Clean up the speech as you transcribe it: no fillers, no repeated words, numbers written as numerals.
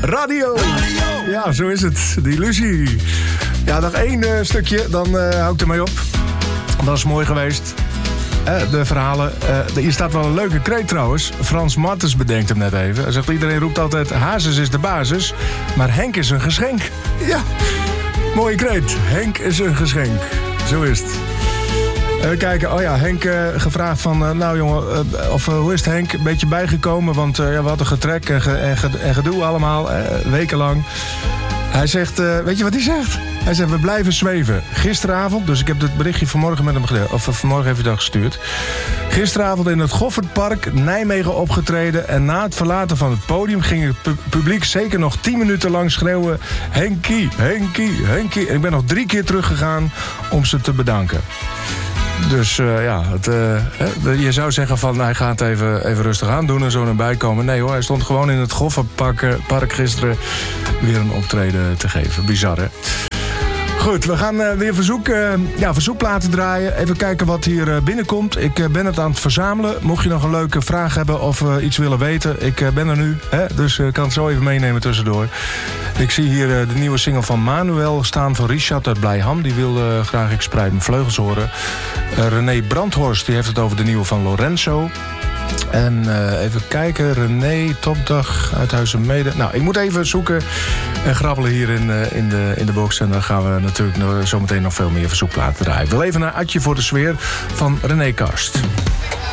radio. Ja, zo is het. De illusie. Ja, nog één stukje, dan hou ik ermee op. Dat is mooi geweest. De verhalen. Hier staat wel een leuke kreet trouwens. Frans Martens bedenkt hem net even. Hij zegt, iedereen roept altijd, Hazes is de basis. Maar Henk is een geschenk. Ja, mooie kreet. Henk is een geschenk. Zo is het. Even kijken. Oh ja, Henk gevraagd van... nou jongen, hoe is het Henk? Een beetje bijgekomen, want we hadden getrek en gedoe allemaal. Wekenlang. Hij zegt, weet je wat hij zegt? Hij zegt, we blijven zweven. Gisteravond, dus ik heb het berichtje vanmorgen met hem gedeeld. Of vanmorgen even gestuurd. Gisteravond in het Goffertpark Nijmegen opgetreden. En na het verlaten van het podium ging het publiek zeker nog 10 minuten lang schreeuwen. Henkie, Henkie, Henkie. En ik ben nog 3 keer teruggegaan om ze te bedanken. Dus je zou zeggen van hij gaat even rustig aan doen en zo naar bij komen. Nee hoor, hij stond gewoon in het Goffertpark gisteren weer een optreden te geven. Bizar hè? Goed, we gaan weer verzoekplaten draaien. Even kijken wat hier binnenkomt. Ik ben het aan het verzamelen. Mocht je nog een leuke vraag hebben of iets willen weten. Ik ben er nu, hè? Dus ik kan het zo even meenemen tussendoor. Ik zie hier de nieuwe single van Manuel staan van Richard uit Blijham. Die wilde graag Ik spreid mijn vleugels horen. René Brandhorst die heeft het over de nieuwe van Lorenzo. En even kijken, René, Topdag uit Huizenmede. Nou, ik moet even zoeken en grabbelen hier in de box. En dan gaan we natuurlijk zometeen nog veel meer verzoekplaten draaien. Ik wil even naar Adje voor de sfeer van René Karst.